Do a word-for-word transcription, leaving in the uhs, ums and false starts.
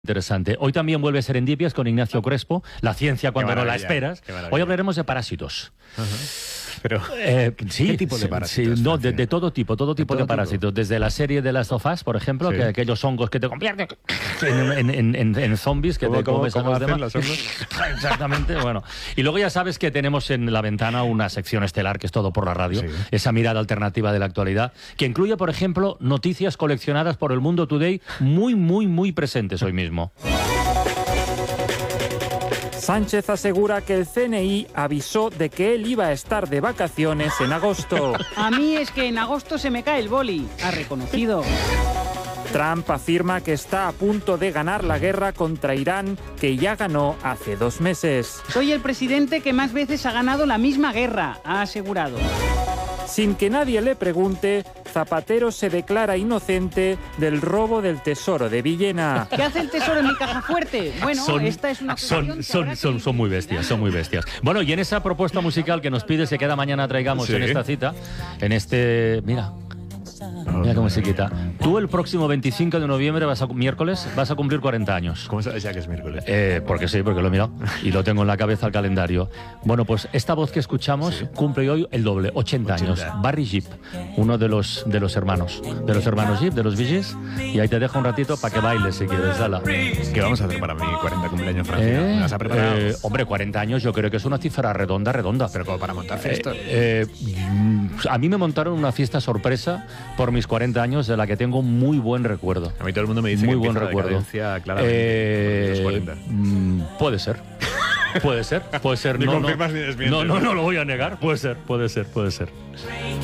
Interesante. Hoy también vuelve Serendipias con Ignacio Crespo, la ciencia cuando no la esperas. Hoy hablaremos de parásitos. Uh-huh. Pero, eh, sí, ¿qué tipo de parásitos? Sí, no, de, de todo tipo, todo tipo de, de parásitos. Tipo. Desde la serie de Last of Us, por ejemplo, sí. que aquellos hongos que te convierten en, en, en, en, en zombies que ¿Cómo, te comes cómo, a los cómo demás. hacen los hongos? Exactamente, bueno. Y luego ya sabes que tenemos en la ventana una sección estelar que es todo por la radio, sí. esa mirada alternativa de la actualidad, que incluye, por ejemplo, noticias coleccionadas por el Mundo Today muy, muy, muy presentes hoy mismo. Sánchez asegura que el C N I avisó de que él iba a estar de vacaciones en agosto. A mí es que en agosto se me cae el boli, ha reconocido. Trump afirma que está a punto de ganar la guerra contra Irán, que ya ganó hace dos meses. Soy el presidente que más veces ha ganado la misma guerra, ha asegurado. Sin que nadie le pregunte, Zapatero se declara inocente del robo del tesoro de Villena. ¿Qué hace el tesoro en mi caja fuerte? Bueno, son, esta es una son, son, son, son muy bestias, son muy bestias. Bueno, y en esa propuesta musical que nos pide que cada mañana traigamos sí. en esta cita, en este... Mira... Mira qué musiquita. Tú el próximo veinticinco de noviembre, vas a, miércoles, vas a cumplir cuarenta años. ¿Cómo sabes ya que es miércoles? Eh, porque sí, porque lo he mirado y lo tengo en la cabeza el calendario. Bueno, pues esta voz que escuchamos sí. cumple hoy el doble, ochenta años. Barry Gibb, uno de los, de los hermanos, de los hermanos Gibb, de los Bee Gees. Y ahí te dejo un ratito para que bailes si quieres, Sala. ¿Qué vamos a hacer para mi cuarenta cumpleaños, Francia? Eh, ¿Me vas a preparar? Eh, hombre, cuarenta años yo creo que es una cifra redonda, redonda. Pero como para montar fiestas. Eh, eh, a mí me montaron una fiesta sorpresa por mis cuarenta años de la que tengo muy buen recuerdo. A mí todo el mundo me dice muy que buen empieza recuerdo. La decadencia claramente eh, los cuarenta. Mm, puede ser. Puede ser, puede ser. Ni no, confirmas no, ni desmientes. No, no, no lo voy a negar. Puede ser, puede ser, puede ser.